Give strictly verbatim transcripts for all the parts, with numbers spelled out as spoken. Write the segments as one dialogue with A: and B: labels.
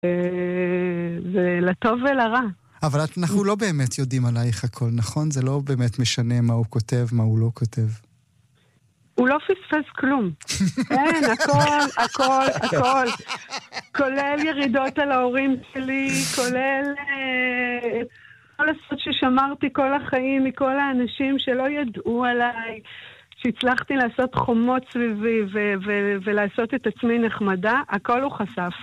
A: זה לטוב ולרע.
B: אבל אנחנו לא באמת יודעים עלייך הכל, נכון? זה לא באמת משנה מה הוא כותב, מה הוא לא כותב.
A: הוא לא פספס כלום. אין, הכל, הכל, הכל. כולל ירידות על ההורים שלי, כולל אה, כל הסוד ששמרתי כל החיים מכל האנשים שלא ידעו עליי, שהצלחתי לעשות חומות סביבי ו- ו- ולעשות את עצמי נחמדה, הכל הוא חשף.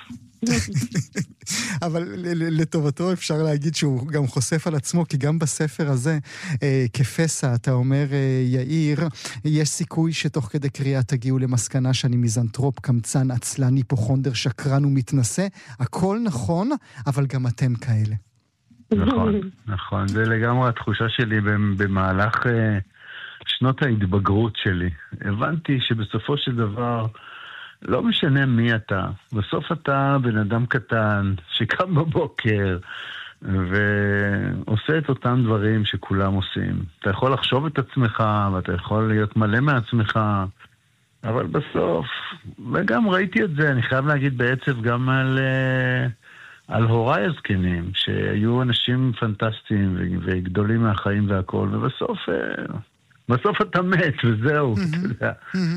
B: אבל לטובתו אפשר להגיד שהוא גם חושף על עצמו, כי גם בספר הזה, אה, כפסע, אתה אומר, אה, יאיר, יש סיכוי שתוך כדי קריאה תגיעו למסקנה שאני מיזנטרופ, קמצן, עצלן, היפוכונדר, שקרן ומתנשא. הכל נכון, אבל גם אתם כאלה.
C: נכון, נכון. זה לגמרי התחושה שלי במהלך אה, שנות ההתבגרות שלי. הבנתי שבסופו של דבר לא משנה מי אתה. בסוף אתה בן אדם קטן שקם בבוקר ועושה את אותם דברים שכולם עושים. אתה יכול לחשוב את עצמך ואתה יכול להיות מלא מעצמך, אבל בסוף, וגם ראיתי את זה, אני חייב להגיד בעצב גם על, על הוריי הזקנים, שהיו אנשים פנטסטיים וגדולים מהחיים והכל, ובסוף בסוף אתה מת וזהו, אתה יודע.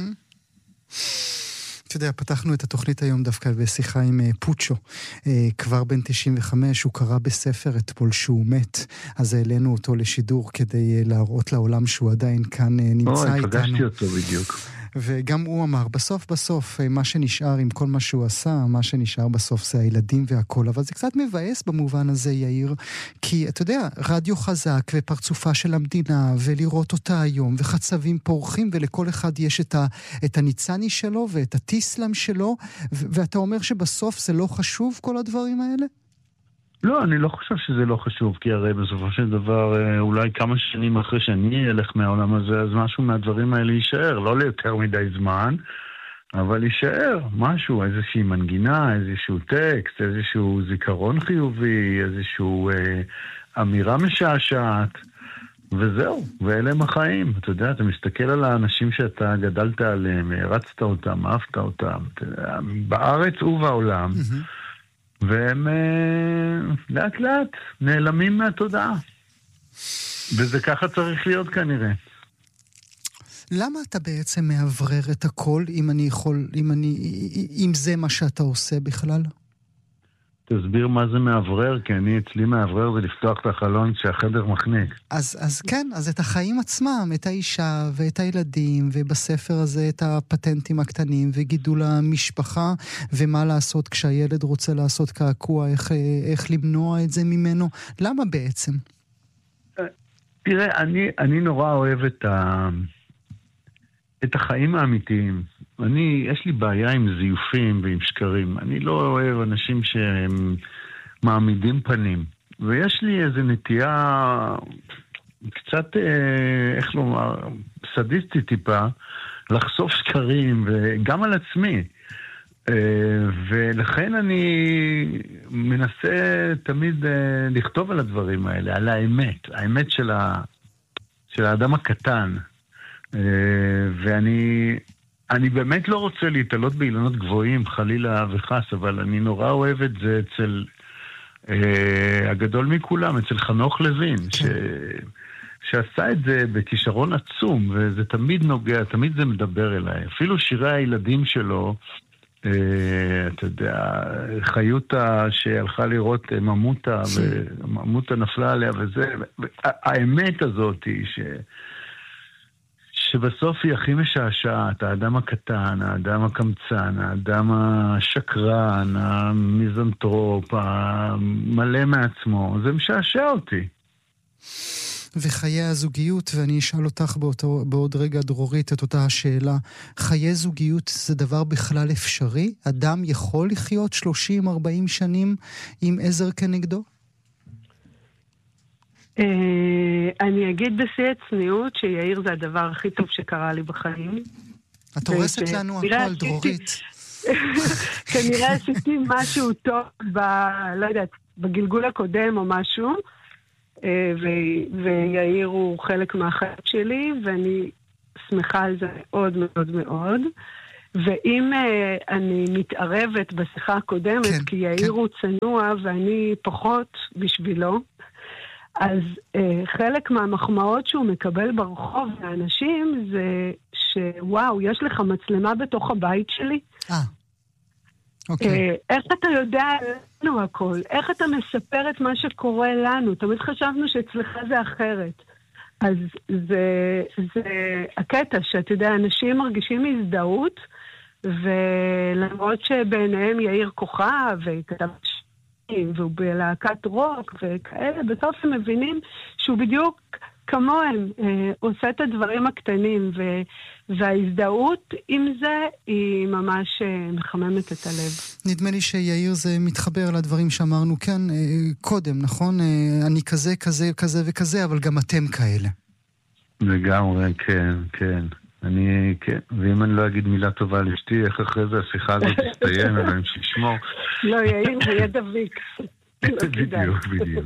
B: אתה יודע, פתחנו את התוכנית היום דווקא בשיחה עם פוצ'ו, כבר בן תשעים וחמש, הוא קרא בספר אתמול שהוא מת, אז העלינו אותו לשידור כדי להראות לעולם שהוא עדיין כאן נמצא איתנו.
C: אוי, פגשתי אותו בדיוק.
B: וגם הוא אמר, בסוף בסוף, מה שנשאר עם כל מה שהוא עשה, מה שנשאר בסוף זה הילדים והכל, אבל זה קצת מבאס במובן הזה, יאיר, כי אתה יודע, רדיו חזק ופרצופה של המדינה, ולראות אותה היום, וחצבים פורחים, ולכל אחד יש את, ה, את הניצני שלו, ואת הטיסלם שלו, ו- ואתה אומר שבסוף זה לא חשוב כל הדברים האלה?
C: לא, אני לא חושב שזה לא חשוב, כי הרי בסופו של דבר, אולי כמה שנים אחרי שאני אלך מהעולם הזה, אז משהו מהדברים האלה יישאר, לא ליותר מדי זמן, אבל יישאר משהו, איזושהי מנגינה, איזשהו טקסט, איזשהו זיכרון חיובי, איזשהו אה, אמירה משעשעת, וזהו, ואלה הם החיים. אתה יודע, אתה מסתכל על האנשים שאתה גדלת עליהם, הרצת אותם, אהבת אותם, אתה יודע, בארץ ובעולם, mm-hmm. והם לאט לאט נעלמים מהתודעה. וזה ככה צריך להיות כנראה.
B: למה אתה בעצם מעברר את הכל, אם אני יכול, אם אני, אם זה מה שאתה עושה בכלל?
C: תסביר מה זה מעברר, כי אני אצלי מעברר זה לפתוח את החלון שהחדר מחניק.
B: אז, אז כן, אז את החיים עצמם, את האישה ואת הילדים, ובספר הזה את הפטנטים הקטנים, וגידול המשפחה, ומה לעשות כשהילד רוצה לעשות קעקוע, איך, איך למנוע את זה ממנו. למה בעצם?
C: תראה, אני, אני נורא אוהב את ה... את החיים האמיתיים. אני, יש לי בעיה עם זיופים ועם שקרים. אני לא אוהב אנשים שהם מעמידים פנים. ויש לי איזו נטייה קצת, איך לומר, סדיסטית טיפה, לחשוף שקרים, וגם על עצמי. ולכן אני מנסה תמיד לכתוב על הדברים האלה, על האמת. האמת של, ה, של האדם הקטן. ואני אני באמת לא רוצה להתעלות באילנות גבוהים, חלילה וחס, אבל אני נורא אוהב את זה אצל אה, הגדול מכולם, אצל חנוך לוין, ש, שעשה את זה בכישרון עצום, וזה תמיד נוגע, תמיד זה מדבר אליי. אפילו שירי הילדים שלו, אה, אתה יודע, חיותה שהלכה לראות ממותה, וממותה נפלה עליה, וזה, האמת הזאת היא ש... שבסוף היא הכי משעשעת, האדם הקטן, האדם הקמצן, האדם השקרן, המיזנטרופ, המלא מעצמו, זה משעשע אותי.
B: וחיי הזוגיות, ואני אשאל אותך באותו, בעוד רגע דרורית את אותה השאלה, חיי זוגיות זה דבר בכלל אפשרי? אדם יכול לחיות שלושים ארבעים שנים עם עזר כנגדו?
A: אני אגיד בשיא הצניעות שיאיר זה הדבר הכי טוב שקרה לי בחיים.
B: את הורסת לנו הכל, דרורית.
A: כנראה עשיתי משהו טוב ב, לא יודעת, בגלגול הקודם או משהו, ויאיר הוא חלק מהחיים שלי, ואני שמחה על זה מאוד מאוד מאוד. ואם uh, אני מתערבת בשיחה הקודמת, כן, כי יאיר כן. הוא צנוע ואני פחות בשבילו, אז uh, חלק מהמחמאות שהוא מקבל ברחוב לאנשים זה שוואו, יש לך מצלמה בתוך הבית שלי? אה, אוקיי. Uh, איך אתה יודע לנו הכל? איך אתה מספר את מה שקורה לנו? תמיד חשבנו שאצלך זה אחרת. אז זה, זה הקטע שאתה יודע, אנשים מרגישים הזדהות, ולמרות שבעיניהם יאיר כוכב וכתב שנים, והוא בלהקת רוק וכאלה, בסוף הם מבינים שהוא בדיוק כמוהם, אה, עושה את הדברים הקטנים, ו, וההזדהות עם זה היא ממש אה, מחממת את הלב.
B: נדמה לי שיאיר זה מתחבר לדברים שאמרנו כאן אה, קודם, נכון? אה, אני כזה, כזה, כזה וכזה, אבל גם אתם כאלה.
C: לגמרי, כן, כן. אני, כן, ואם אני לא אגיד מילה טובה לאשתי, איך אחרי זה השיחה הזאת תסתיים, אלא אם שישמור.
A: לא, יאיר, זה יהיה דביק.
C: בדיוק, בדיוק.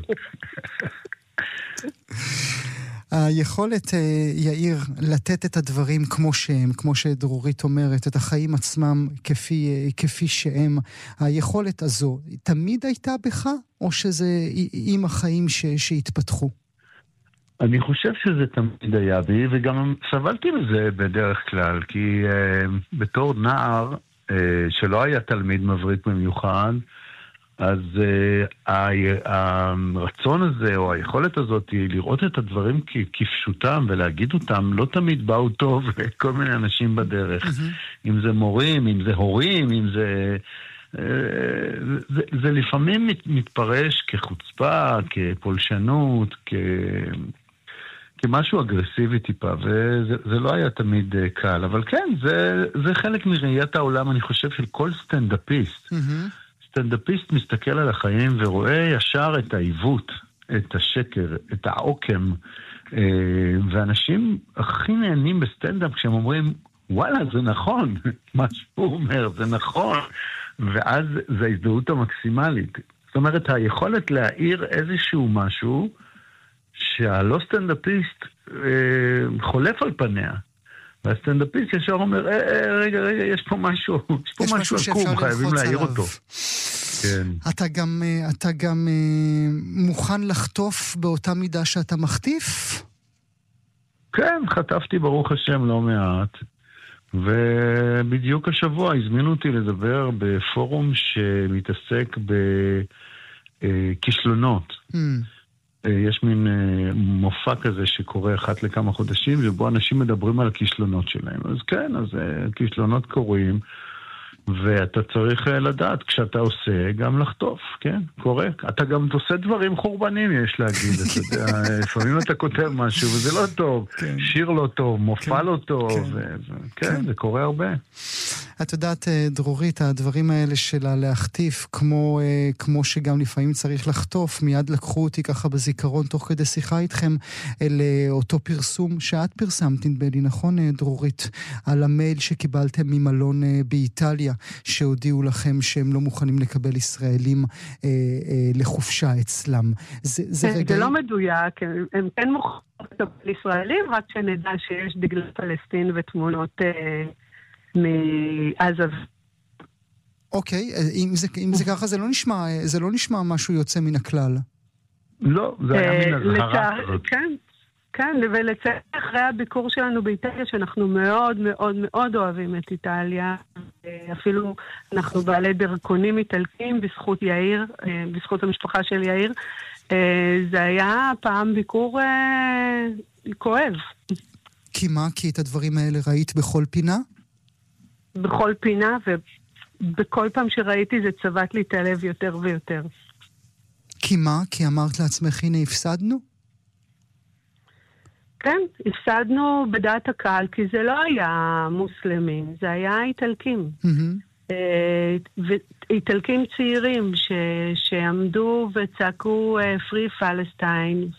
B: היכולת, יאיר, לתת את הדברים כמו שהם, כמו שדרורית אומרת, את החיים עצמם כפי, כפי שהם, היכולת הזו, תמיד הייתה בך, או שזה עם החיים ש, שהתפתחו?
C: אני חושב שזה תמיד היה בי, וגם סבלתי מזה בדרך כלל, כי uh, בתור נער, uh, שלא היה תלמיד מבריק במיוחד, אז uh, הרצון הזה, או היכולת הזאת, היא לראות את הדברים כ- כפשוטם ולהגיד אותם, לא תמיד באו טוב לכל מיני אנשים בדרך. Mm-hmm. אם זה מורים, אם זה הורים, אם זה... זה, זה לפעמים מת, מתפרש כחוצפה, כפולשנות, כ... כמשהו אגרסיבי טיפה, וזה זה לא היה תמיד קל. אבל כן, זה, זה חלק מראיית העולם, אני חושב, של כל סטנדאפיסט. Mm-hmm. סטנדאפיסט מסתכל על החיים ורואה ישר את העיוות, את השקר, את העוקם, ואנשים הכי נהנים בסטנדאפ כשהם אומרים, וואלה, זה נכון, מה שהוא אומר, זה נכון. ואז זה ההזדהות המקסימלית. זאת אומרת, היכולת להעיר איזשהו משהו שהלא סטנדאפיסט אה, חולף על פניה. והסטנדאפיסט ישר אומר, אה, אה, רגע, רגע, יש פה משהו, יש פה
B: יש
C: משהו עקום, חייבים להעיר אותו. כן.
B: אתה גם, אתה גם אה, מוכן לחטוף באותה מידה שאתה מחטיף?
C: כן, חטפתי ברוך השם לא מעט. ובדיוק השבוע הזמינו אותי לדבר בפורום שמתעסק בכישלונות. Mm. יש מין מופע כזה שקורה אחת לכמה חודשים, ובו אנשים מדברים על הכישלונות שלהם. אז כן, אז כישלונות קורים, ואתה צריך לדעת, כשאתה עושה, גם לחטוף, כן? קורה. אתה גם עושה דברים חורבנים, יש להגיד. אתה יודע, לפעמים אתה כותב משהו, וזה לא טוב. כן. שיר לא טוב, מופע כן. לא טוב. כן. ו- ו- כן, כן, זה קורה הרבה.
B: את יודעת, דרורית, הדברים האלה שלה להחטיף, כמו, כמו שגם לפעמים צריך לחטוף, מיד לקחו אותי ככה בזיכרון, תוך כדי שיחה איתכם, אל אותו פרסום שאת פרסמת, נדמה לי, נכון, דרורית? על המייל שקיבלתם ממלון באיטליה, שהודיעו לכם שהם לא מוכנים לקבל ישראלים אה, אה, לחופשה אצלם. זה, זה,
A: זה,
B: רגע...
A: זה לא מדויק, הם, הם כן מוכנים לקבל ישראלים, רק שנדע שיש דגל פלסטין ותמונות אה, מעזה.
B: אוקיי, אם זה, אם זה ככה, זה לא נשמע, זה לא נשמע משהו יוצא מן הכלל.
C: לא, זה היה מן הזהרה.
A: כן. כן, ולצערי אחרי הביקור שלנו באיטליה, שאנחנו מאוד מאוד מאוד אוהבים את איטליה, אפילו אנחנו בעלי דרכונים איטלקים בזכות יאיר, בזכות המשפחה של יאיר, זה היה פעם ביקור כואב.
B: כי מה? כי את הדברים האלה ראית בכל פינה?
A: בכל פינה, ובכל פעם שראיתי זה צבט לי את הלב יותר ויותר.
B: כי מה? כי אמרת לעצמך, הנה הפסדנו?
A: כן, הפסדנו בדעת הקהל, כי זה לא היה מוסלמים, זה היה איטלקים. Mm-hmm. ואיטלקים צעירים ש, שעמדו וצעקו Free Palestine,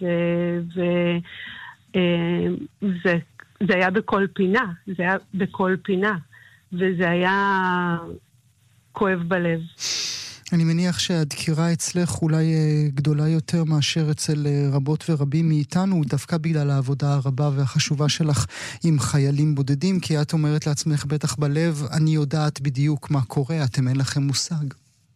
A: וזה זה היה בכל פינה, זה היה בכל פינה, וזה היה כואב בלב.
B: אני מניח שהדקירה אצלך אולי גדולה יותר מאשר אצל רבות ורבים מאיתנו, דווקא בגלל העבודה הרבה והחשובה שלך עם חיילים בודדים, כי את אומרת לעצמך בטח בלב, אני יודעת בדיוק מה קורה, אתם אין לכם מושג.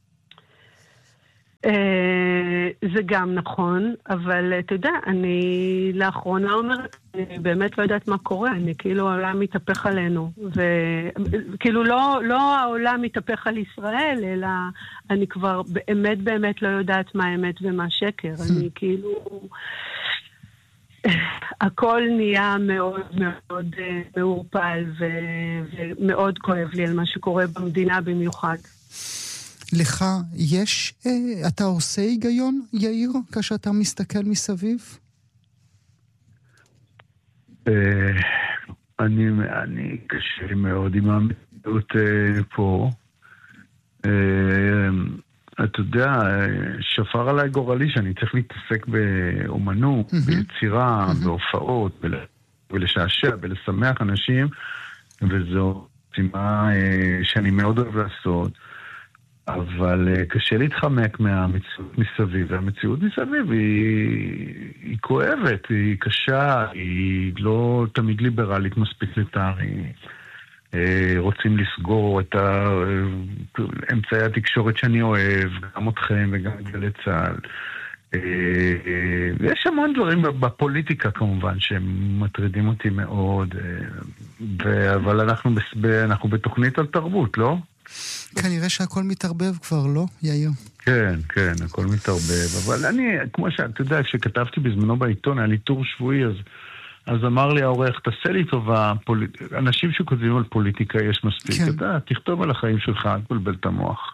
A: זה גם נכון, אבל אתה יודע, אני לאחרונה אומרת, אני באמת לא יודעת מה קורה, אני כאילו העולם מתהפך עלינו, וכאילו לא, לא העולם מתהפך על ישראל, אלא אני כבר באמת באמת לא יודעת מה האמת ומה שקר, אני כאילו, הכל נהיה מאוד מאוד מעורפל, ומאוד כואב לי על מה שקורה במדינה במיוחד.
B: לך יש, אה, אתה עושה היגיון, יאיר, כשאתה מסתכל מסביב?
C: אה, אני, אני קשה לי מאוד עם המציאות אה, פה. אה, אתה יודע, שפר עליי גורלי שאני צריך להתעסק באומנות, mm-hmm. ביצירה, mm-hmm. בהופעות, בל, ולשעשע, ולשמח אנשים, וזו סימה אה, שאני מאוד אוהב לעשות. אבל קשה להתחמק מהמציאות מסביב, והמציאות מסביב היא, היא כואבת, היא קשה, היא לא תמיד ליברלית מספיק לטעמי. רוצים לסגור את אמצעי התקשורת שאני אוהב, גם אתכם וגם גלי צה"ל. ויש המון דברים בפוליטיקה כמובן שמטרידים אותי מאוד, אבל אנחנו, אנחנו בתוכנית על תרבות, לא?
B: כנראה שהכל מתערבב כבר, לא, יאיר?
C: כן, כן, הכל מתערבב. אבל אני, כמו שאתה יודע, כשכתבתי בזמנו בעיתון, היה לי טור שבועי, אז, אז אמר לי העורך, תעשה לי טובה, פול... אנשים שכותבים על פוליטיקה יש מספיק. כן. אתה תכתוב על החיים שלך, אל תבלבל את המוח.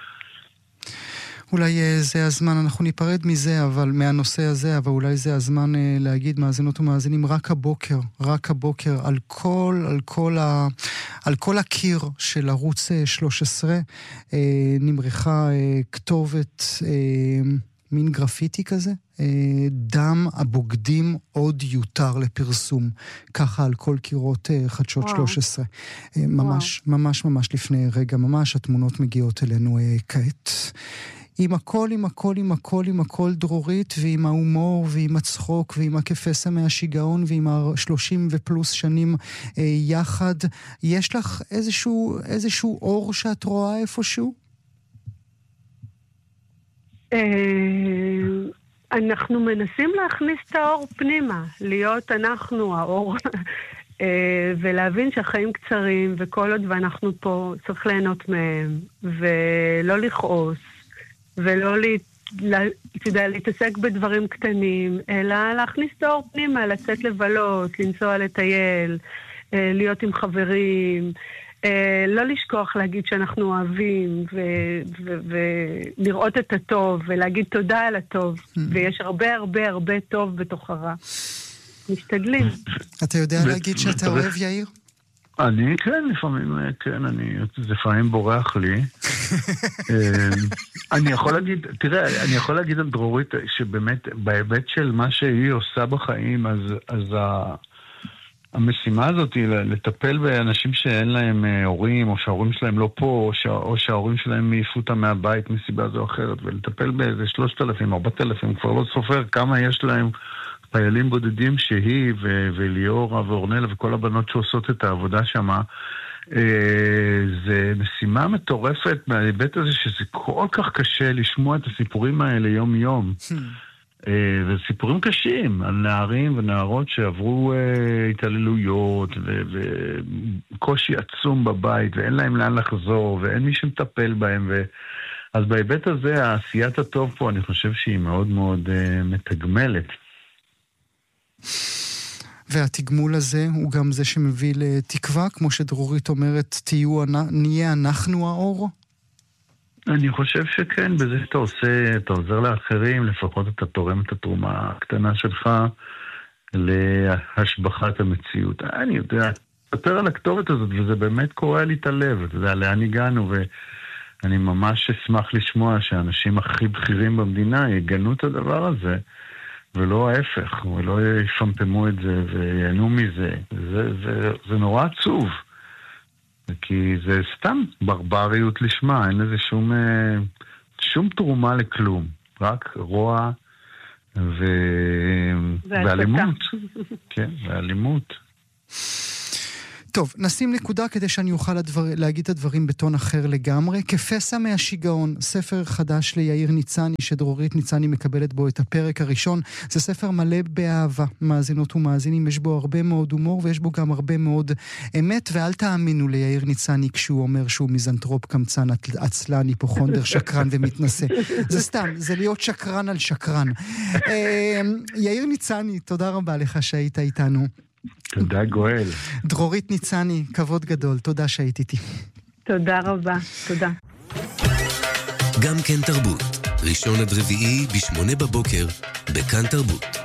B: אולי זה הזמן, אנחנו ניפרד מזה, אבל מהנושא הזה, אבל אולי זה הזמן להגיד מאזינות ומאזינים, רק הבוקר, רק הבוקר, על כל, על כל, ה, על כל הקיר של ערוץ שלוש עשרה, נמרחה כתובת, מין גרפיטי כזה, דם הבוגדים עוד יותר לפרסום, ככה על כל קירות חדשות וואו. שלוש עשרה. ממש, וואו. ממש, ממש לפני רגע, ממש התמונות מגיעות אלינו כעת. עם הכל, עם הכל, עם הכל, עם הכל דרורית, ועם ההומור, ועם הצחוק, ועם הכפסע מהשיגעון, ועם השלושים ופלוס שנים אה, יחד. יש לך איזשהו, איזשהו אור שאת רואה איפשהו?
A: אנחנו מנסים להכניס את האור פנימה, להיות אנחנו האור, ולהבין שהחיים קצרים, וכל עוד ואנחנו פה צריך ליהנות מהם, ולא לכעוס. ולא לה, להתעסק בדברים קטנים, אלא להכניס את האור פנימה, לצאת לבלות, לנסוע לטייל, להיות עם חברים, לא לשכוח להגיד שאנחנו אוהבים, ולראות את הטוב, ולהגיד תודה על הטוב, ויש הרבה הרבה הרבה טוב בתוך הרע. משתדלים.
B: אתה יודע להגיד שאתה אוהב, יאיר?
C: אני, כן, לפעמים, כן, אני, זה לפעמים בורח לי. אני יכול להגיד, תראה, אני יכול להגיד על דרורית, שבאמת, בהיבט של מה שהיא עושה בחיים, אז, אז המשימה הזאת היא לטפל באנשים שאין להם הורים, או שההורים שלהם לא פה, או, שה, או שההורים שלהם מעיפו אותם מהבית מסיבה זו או אחרת, ולטפל באיזה שלושת אלפים, ארבעת אלפים, כבר לא סופר כמה יש להם, חיילים בודדים שהיא ו- וליאורה ואורנלה וכל הבנות שעושות את העבודה שמה, אה, זה משימה מטורפת מההיבט הזה שזה כל כך קשה לשמוע את הסיפורים האלה יום יום. אה, וסיפורים קשים על נערים ונערות שעברו אה, התעללויות ו- וקושי עצום בבית ואין להם לאן לחזור ואין מי שמטפל בהם ו... אז בהיבט הזה העשיית הטוב פה אני חושב שהיא מאוד מאוד אה, מתגמלת.
B: והתגמול הזה הוא גם זה שמביא לתקווה, כמו שדרורית אומרת, תהיו, נהיה אנחנו האור?
C: אני חושב שכן, בזה שאתה עושה, אתה עוזר לאחרים, לפחות אתה תורם את התרומה הקטנה שלך להשבחת המציאות. אני יודע, יותר על הכתובת הזאת, וזה באמת קורא לי את הלב, אתה יודע, לאן הגענו, ואני ממש אשמח לשמוע שהאנשים הכי בכירים במדינה יגנו את הדבר הזה, ולא ההפך, ולא יפמפמו את זה ויענו מזה. זה, זה, זה נורא עצוב. כי זה סתם ברבריות לשמה, אין לזה שום שום תרומה לכלום, רק רוע ו... ואלימות. כן, ואלימות.
B: טוב, נשים נקודה כדי שאני אוכל הדבר, להגיד את הדברים בטון אחר לגמרי. כפסע מהשיגעון, ספר חדש ליאיר ניצני, שדרורית ניצני מקבלת בו את הפרק הראשון. זה ספר מלא באהבה, מאזינות ומאזינים, יש בו הרבה מאוד הומור ויש בו גם הרבה מאוד אמת, ואל תאמינו ליאיר ניצני כשהוא אומר שהוא מיזנטרופ, קמצן, עצלן, היפוכונדר, שקרן ומתנשא. זה סתם, זה להיות שקרן על שקרן. יאיר ניצני, תודה רבה לך שהיית איתנו.
C: תודה גואל.
B: דרורית ניצני, כבוד גדול, תודה שהיית איתי.
A: תודה רבה, תודה.
D: גם כן תרבות, ראשון עד רביעי בשמונה בבוקר, בכאן תרבות.